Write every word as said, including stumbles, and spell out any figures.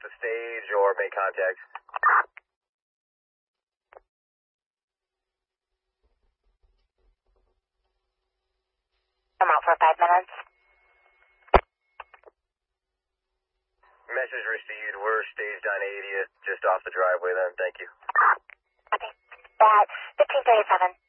the stage or make contact. I'm out for five minutes. Message received. We're staged on eightieth, just off the driveway then. Thank you. Okay. That's fifteen thirty-seven.